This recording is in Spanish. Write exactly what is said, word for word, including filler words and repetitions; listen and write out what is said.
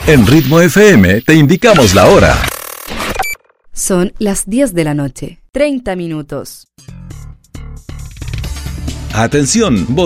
En Ritmo F M te indicamos la hora. Son las diez de la noche, treinta minutos. Atención,